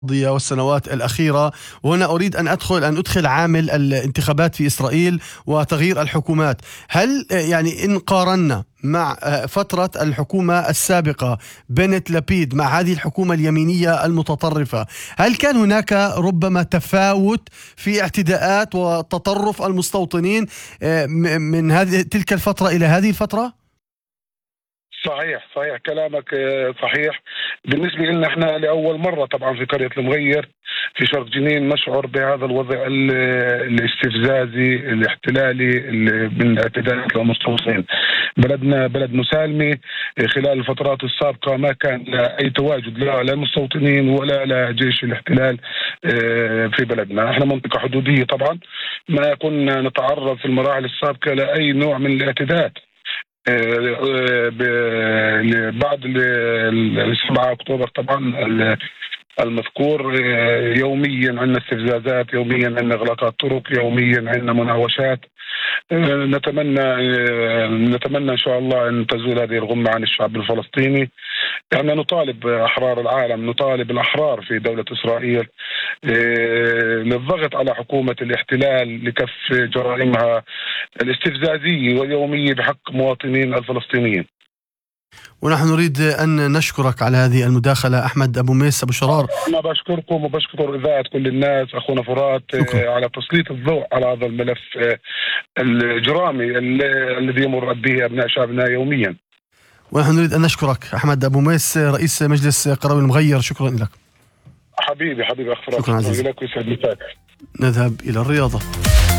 والسنوات الأخيرة. وهنا أريد أن أدخل عامل الانتخابات في إسرائيل وتغيير الحكومات. هل يعني إن قارنا مع فترة الحكومة السابقة بنت لبيد مع هذه الحكومة اليمينية المتطرفة، هل كان هناك ربما تفاوت في اعتداءات وتطرف المستوطنين من تلك الفترة إلى هذه الفترة؟ صحيح كلامك صحيح. بالنسبة لنا احنا لأول مرة طبعا في قرية المغير في شرق جنين نشعر بهذا الوضع الاستفزازي الاحتلالي من اعتداءات المستوطنين. بلدنا بلد مسالمة، خلال الفترات السابقة ما كان أي تواجد لا للمستوطنين ولا لجيش الاحتلال في بلدنا. احنا منطقة حدودية طبعا، ما كنا نتعرض في المراحل السابقة لأي نوع من الاعتداءات. بعد 7 أكتوبر طبعا المذكور يوميا عندنا استفزازات، يوميا عندنا إغلاقات طرق، يوميا عندنا مناوشات. نتمنى إن شاء الله أن تزول هذه الغمة عن الشعب الفلسطيني. يعني نطالب أحرار العالم، نطالب الأحرار في دولة إسرائيل للضغط على حكومة الاحتلال لكف جرائمها الاستفزازية واليومية بحق مواطنين الفلسطينيين. ونحن نريد أن نشكرك على هذه المداخلة أحمد أبو ميس أبو شرار. أنا بشكركم وبشكر إذاعة كل الناس أخونا فرات على تسليط الضوء على هذا الملف الجرامي الذي يمر به أبناء شعبنا يوميا. ونحن نريد أن نشكرك أحمد أبو ميس رئيس مجلس قروي المغير. شكرا لك حبيبي أخ فرات. شكرا لك ويسعد مساك. نذهب إلى الرياضة.